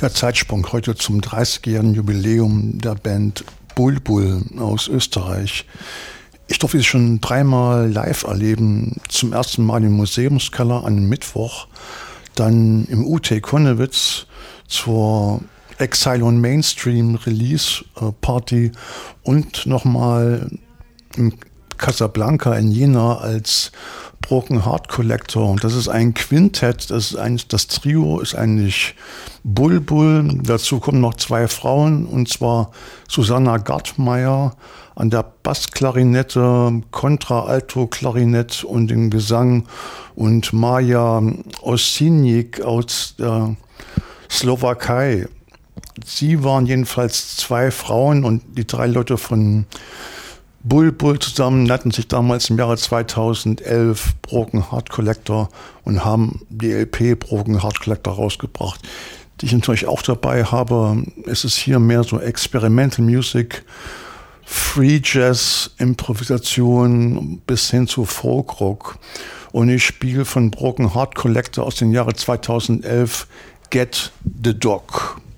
Der Zeitsprung heute zum 30-jährigen Jubiläum der Band Bulbul aus Österreich. Ich durfte sie schon 3-mal live erleben. Zum ersten Mal im Museumskeller an einem Mittwoch, dann im UT Konnewitz zur Exile on Mainstream Release Party und nochmal im Casablanca in Jena als Broken Heart Collector. Und das ist ein Quintett, das Trio ist eigentlich Bulbul. Dazu kommen noch 2 Frauen, und zwar Susanna Gartmeier an der Bassklarinette, Kontra-Alto-Klarinett und den Gesang und Maja Osinik aus der Slowakei. Sie waren jedenfalls 2 Frauen, und die 3 Leute von Bulbul zusammen nannten sich damals im Jahre 2011 Broken Heart Collector und haben die LP Broken Heart Collector rausgebracht, die ich natürlich auch dabei habe. Es ist hier mehr so Experimental Music, Free Jazz, Improvisation bis hin zu Folkrock. Und ich spiele von Broken Heart Collector aus dem Jahre 2011 Get the Dog.